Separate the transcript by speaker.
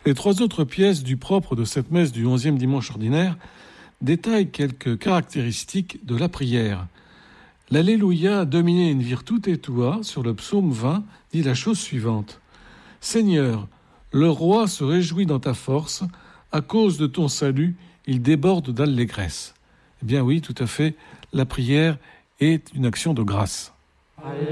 Speaker 1: Les 3 autres pièces du propre de cette messe du 11e dimanche ordinaire détaillent quelques caractéristiques de la prière. L'Alléluia dominé in virtute tua sur le psaume 20 dit la chose suivante. Seigneur, le roi se réjouit dans ta force, à cause de ton salut, il déborde d'allégresse. Eh bien oui, tout à fait, la prière est une action de grâce.